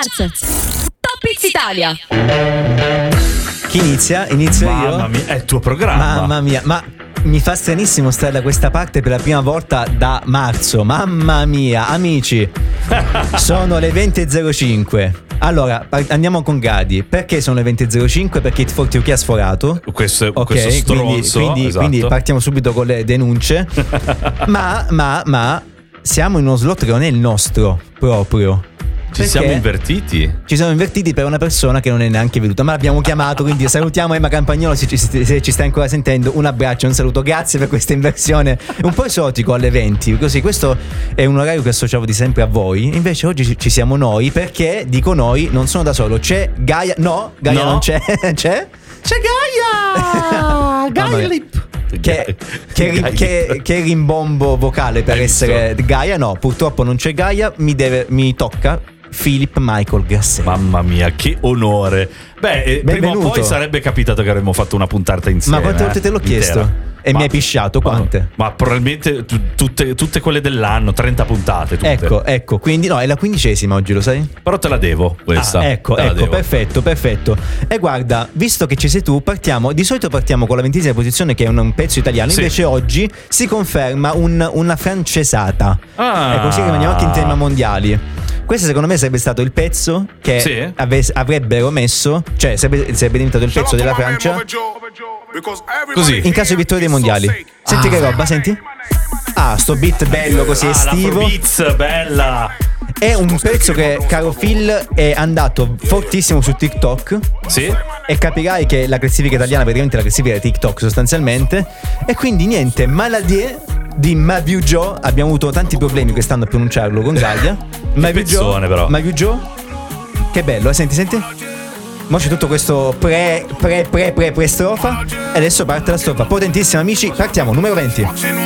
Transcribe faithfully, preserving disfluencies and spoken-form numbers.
charts. Top Hits Italia. Chi inizia? Inizio Mamma io? Mamma mia, è il tuo programma. Mamma mia, ma mi fa stranissimo stare da questa parte per la prima volta da marzo. Mamma mia, amici. Sono le venti e zero cinque. Allora, andiamo con Gadi. Perché sono le venti e zero cinque? Perché It quattro U K ha sforato. Questo, Ok, questo stronzo. quindi, quindi, esatto. quindi partiamo subito con le denunce. ma, ma, ma siamo in uno slot che non è il nostro proprio. Ci siamo invertiti. Ci siamo invertiti per una persona che non è neanche venuta, ma l'abbiamo chiamato, quindi salutiamo Emma Campagnolo se ci, se ci stai ancora sentendo. Un abbraccio, un saluto, grazie per questa inversione. Un po' esotico alle venti, così. Questo è un orario che associavo di sempre a voi. Invece oggi ci, ci siamo noi, perché dico noi, non sono da solo. C'è Gaia. No, Gaia No. non c'è. C'è? C'è Gaia. Gaia Lip. Che, che, ri- che, che rimbombo vocale per Hai visto? essere Gaia. No, purtroppo non c'è Gaia. Mi, deve, mi tocca Philip Michael Grasset. Mamma mia, che onore. Beh, eh, prima o Benvenuto. poi sarebbe capitato che avremmo fatto una puntata insieme. Ma quante volte te l'ho intera. chiesto? E Ma- mi hai pisciato, quante? Ma, ma probabilmente tu- tutte, tutte quelle dell'anno, trenta puntate. Tutte. Ecco, ecco, quindi no, è la quindicesima oggi, lo sai? Però te la devo questa. Ah, ecco, Te la ecco, devo. perfetto, perfetto. E guarda, visto che ci sei tu, partiamo. Di solito partiamo con la ventesima posizione, che è un, un pezzo italiano. Sì. Invece oggi si conferma un- una francesata. Ah. E così rimaniamo anche in tema mondiali. Questo secondo me sarebbe stato il pezzo che Sì. ave- avrebbero messo, cioè sarebbe, sarebbe diventato il pezzo della Francia Così. in caso di vittoria dei mondiali. Senti che roba, senti? Ah, sto beat bello così Ah, estivo. l'Afrobeats, bella. È un pezzo che, caro Phil, è andato fortissimo su TikTok. Sì. E capirai che la classifica italiana praticamente è la classifica di TikTok sostanzialmente. E quindi niente, Maladie di Maviu Joe. Abbiamo avuto tanti problemi quest'anno a pronunciarlo con Gaia. Maviu pezzone, però. Maviu Joe. Che bello, eh? Senti, senti. Mo c'è tutto questo pre, pre, pre, pre, pre strofa. E adesso parte la strofa. Potentissima, amici. Partiamo, numero venti.